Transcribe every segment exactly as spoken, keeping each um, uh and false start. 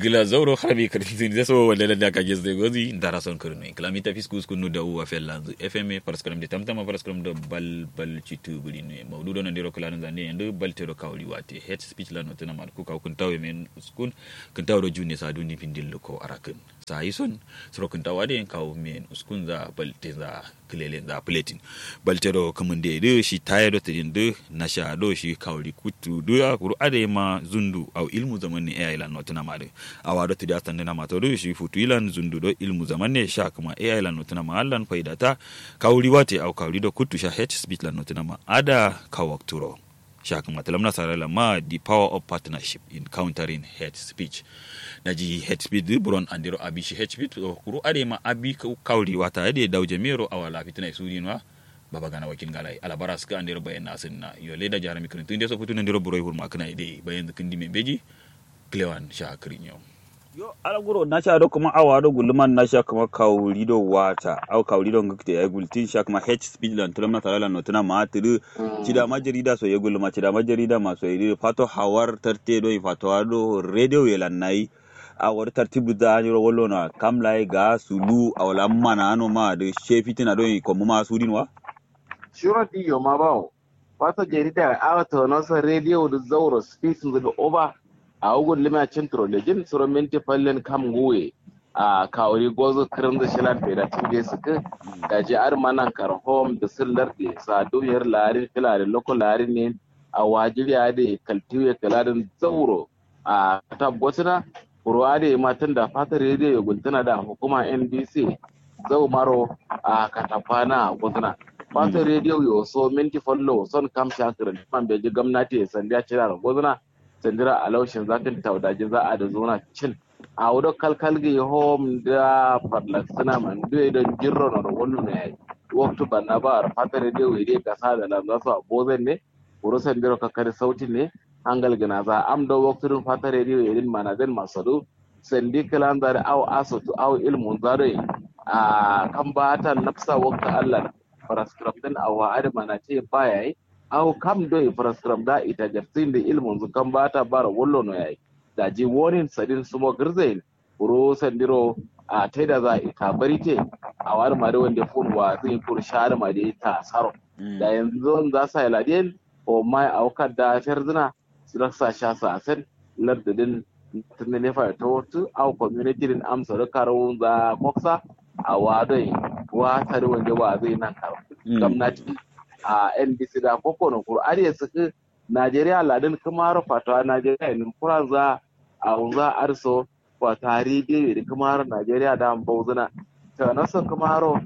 gila zauro harbi kritin deso wala da ka gesde gozi dara son kurno klamita fiskus kunu da uwa fellanzu fm paraskram de tamtama paraskram do bal bal citu buline mawdudo na ndiro kala nzande ndo bal tero kawli wate head speech la notena mar ku ka kun tawe men skun kun tawo junne sa duni pindil ko arakin sa yison sro kun tawade en kaw men skun za bal te za klele za platin bal tero kamande de shi tayedo tin de na sha do shi kawli kutu do ya kuru ade ma zundu au ilmu zamani e ila notena mar awado ti datan na matoro shi futu ilan zundu do ilmu zamane sha kuma ai lan notuna ma allan faidata kawri wate au kawri do kutu sha hate speech lan notuna ma ada kawakturo sha kuma talamna sarala ma the power of partnership in countering hate speech naji hate speech di buron andiro abi shi hate speech kuru ade ma abi kawri wata ade dauje mero awala fitina sudinwa baba gana wakil galai alabara ska andiro bayan nasinna yo leda jarami kun tunde so futu ndiro buroy hurma kana ide bayan kindi membeji Clewan Shakrinyo. Yo alaguro na sha do kuma awa do gulman na sha kuma kawuri do wata au kawuri do ngikte ya gultin sha kuma hate speech lan tulam na talala no tuna ma tiru cida majarida so ya gulma cida majarida ma so yi fato hawar tarte do fato do radio yelan nai awar tartibu da ni ro wollo na kamlai ga sulu awla mana no ma de shefitina do ko ma sudinwa shura di yo ma bawo fato jarida awata no so radio do zauro speech do over a ugun lima centro da jin tsoron minti fallen kam goye a kawari gozo kirin da shilar feda tinge suka gaji ar manan karhom da sillar da sa doyar larin filarin loko larin ne a wajiriya da kaltiwe kalarin zauro a tabbotuna ruwa da matan da fatar rediyo ya guntuna da hukuma N B C zau maro a katafana guduna fatar rediyo yo so minti fallo son kam shakirin man beji gwamnati ya sanda cirar guduna sandira a laushin zafin taudajin za a da zona cin a wadda kalkalgi home da farlaksuna man duwe don jirro na wani ne waktu banna ba a fatar rediyo wede kasa da lamza su a bozan ne wuri sandira kakari sautin ne an galgina za am da waktu fatar rediyo wede manazin masu sandi kilan zari au asotu au ilmun zari a kan ba ta nafsa wakta allah faraskraftin a wa'ad mana ce baya yi aw kam do infrastructure da ita jartin da ilmun zu kan bata bara wollo no yayi da ji wonin sadin sumo girzain ro sandiro a taida za ita barite a war ma da wanda fun wa zai fur shar ma da ita saro da yanzu za sa iladin o mai aukar da ferzina su raksa sha sa san lardadin tunne fa to to aw community din amsa da karo za koksa a wadai wa tare wanda ba zai nan karo gwamnati a N B C da koko na kuru ariya suka Najeriya ladin kamar fatawa Najeriya ne kuran za a unza arso fatari da da kamar Najeriya da bauzuna ta nasa kamaro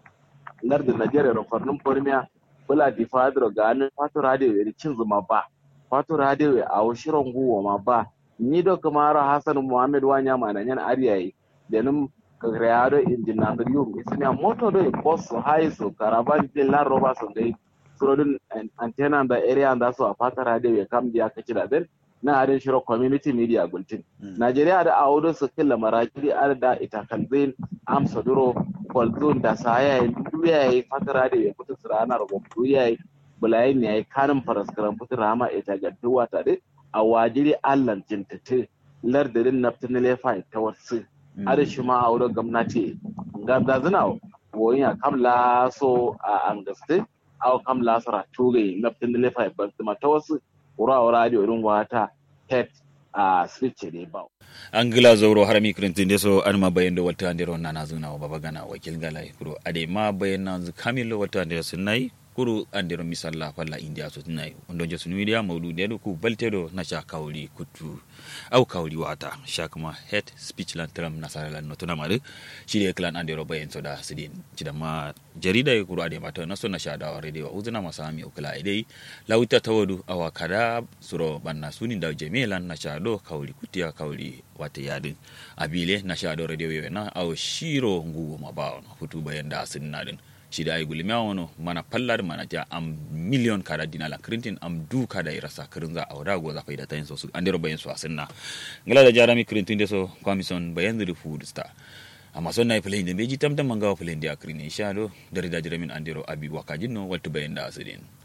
lardin Najeriya da farnin Burmiya bula di fadro ga nan fatu radio da cin zuma ba fatu radio a washiron guwa ma ba ni do kamaro Hassan Muhammad wanya mananyan ariya yi da nan kagreado injina da yuru isnya moto do boss high so karaban de la roba so dai surodin antenna da area da su a fata radio ya kam biya kaci da den na adin shiro community media bulletin Najeriya da awodo su killa marakiri ar da ita kalbin amsa duro kwalzon da saya duya yi fata radio ya fita sirana rubutu yayi bulayin ne yayi kanin faraskaran fita rama ita ga duwa ta dai a wajiri allan jintate lardin naftin lefa ta wasu ada shi ma awodo gwamnati ga da zina woyin ya kamla so a angaste aw kam lasara tuge naftin lefa ba ma ta wasu wura radio irin wata head a switch ne ba angila zauro harami krintin deso an ma bayan da wata ndero nana zuna baba gana wakil galai kuro ade ma bayan nan kamilo wata ndero sunai kuro andero misalla falla india so tunai ondo je sunu media mawdu de ku baltedo na sha kawli kutu au kawli wata sha kuma head speech lan tram nasara lan no tuna mare shi de clan andero bayan so da sidin cida ma jarida e kuro ade mata na so na sha da radio uzuna masami ukala idai lauta tawadu awa kada suro banna suni da jemelan na sha do kawli kutiya kawli wata yadin abile na sha do radio na au shiro ngugo mabawo futu bayan da sinna din shi da ay gulmi wono mana pallar mana ta am million kada dinala krintin am du kada irasa kirinza awda go za faida tayin so su andero bayan su asinna ngala da jarami krintin de so commission bayan the food star amma son nay play de beji tamtam manga play de akrini insha Allah dari da jiramin andero abi wakajin no waltu bayan da asidin